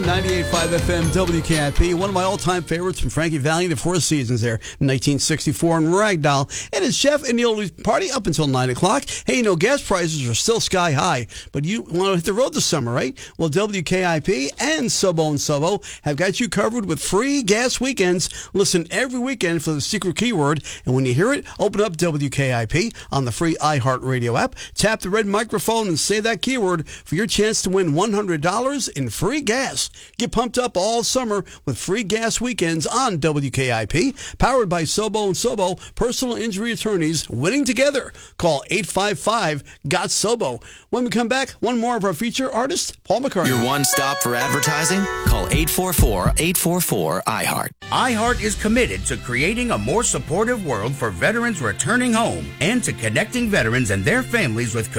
98.5 FM WKIP, one of my all-time favorites from Frankie Valli, the Four Seasons there, 1964 in Ragdoll. And it's Jeff and the Oldies Party up until 9 o'clock. Hey, you know, gas prices are still sky high, but you want to hit the road this summer, right? Well, WKIP and Sobo have got you covered with free gas weekends. Listen every weekend for the secret keyword, and when you hear it, open up WKIP on the free iHeartRadio app, tap the red microphone, and say that keyword for your chance to win $100 in free gas. Get pumped up all summer with free gas weekends on WKIP, powered by Sobo, personal injury attorneys winning together. Call 855-GOT-SOBO. When we come back, one more of our feature artist, Paul McCartney. Your one stop for advertising? Call 844-844-IHEART. iHeart is committed to creating a more supportive world for veterans returning home and to connecting veterans and their families with